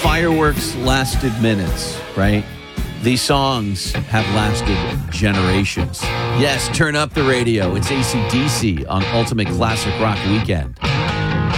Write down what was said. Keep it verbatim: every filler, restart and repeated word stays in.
fireworks lasted minutes, right? These songs have lasted generations. Yes, turn up the radio. It's A C D C on Ultimate Classic Rock Weekend.